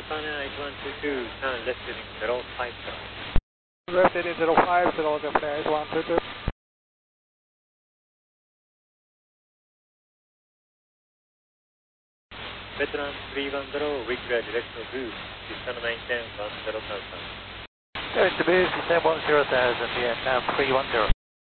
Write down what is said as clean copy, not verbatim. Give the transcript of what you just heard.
Japan 8122, turn left heading 05 sir. Left heading 05, Japan 8122. Veteran 310, regular directional boost, Vistana 910, 10,000. Direct to boost, descend 10,000, Vietnam 310.